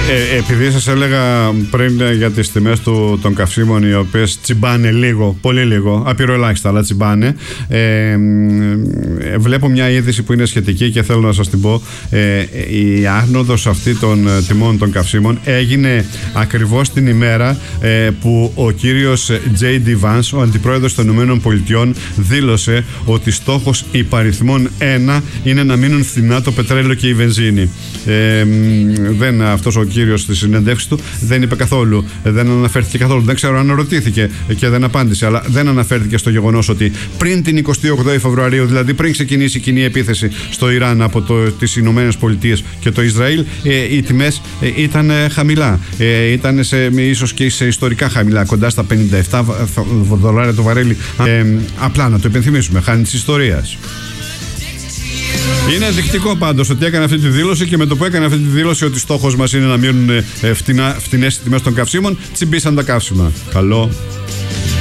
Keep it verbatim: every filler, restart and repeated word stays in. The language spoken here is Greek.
Ε, επειδή σας έλεγα πριν για τις τιμές του, των καυσίμων, οι οποίες τσιμπάνε λίγο, πολύ λίγο, απειροελάχιστα, αλλά τσιμπάνε, ε, ε, βλέπω μια είδηση που είναι σχετική και θέλω να σας την πω. Ε, η άνοδος αυτή των τιμών των καυσίμων έγινε ακριβώς την ημέρα ε, που ο κύριος τζέι ντι Vance, ο αντιπρόεδρος των Ηνωμένων Πολιτειών, δήλωσε ότι στόχος υπαριθμών ένα είναι να μείνουν φθηνά το πετρέλαιο και η βενζίνη. Ε, δεν, αυτός ο κύριος στη συνέντευξη του δεν είπε καθόλου, δεν αναφέρθηκε καθόλου, δεν ξέρω αν ρωτήθηκε και δεν απάντησε, αλλά δεν αναφέρθηκε στο γεγονός ότι πριν την εικοστή ογδόη Φεβρουαρίου, δηλαδή πριν ξεκινήσει η κοινή επίθεση στο Ιράν από το, τις Ηνωμένες Πολιτείες και το Ισραήλ, ε, οι τιμές ε, ήταν χαμηλά, ε, ήταν σε, ίσως και σε ιστορικά χαμηλά, κοντά στα πενήντα επτά δολάρια το βαρέλι. Ε, απλά να το υπενθυμίσουμε, χάνει της ιστορίας. Είναι ενδεικτικό πάντως ότι έκανε αυτή τη δήλωση, και με το που έκανε αυτή τη δήλωση ότι στόχος μας είναι να μείνουν φτηνές οι τιμές των καυσίμων, τσιμπήσαν τα καύσιμα. Καλό.